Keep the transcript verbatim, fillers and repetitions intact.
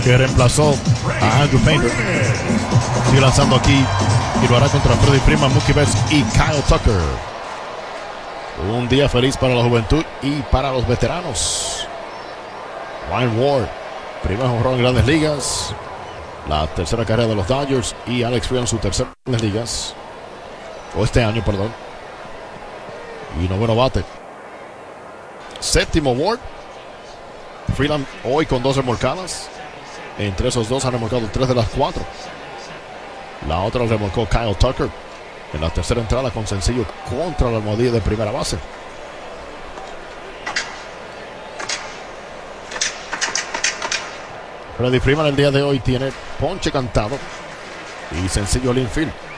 que reemplazó a Andrew Painter. Sigue lanzando aquí y lo hará contra Freddie Freeman, Mookie Betts y Kyle Tucker. Un día feliz para la juventud y para los veteranos. Ryan Ward, primer jonrón en Grandes Ligas, la tercera carrera de los Dodgers, y Alex Freeland su tercera en Grandes Ligas, o este año, perdón. Y noveno bate. Séptimo Ward. Freeland hoy con dos remolcadas. Entre esos dos han remolcado tres de las cuatro. La otra la remolcó Kyle Tucker en la tercera entrada con sencillo contra la almohadilla de primera base. Freddie Freeman el día de hoy tiene ponche cantado y sencillo al infield.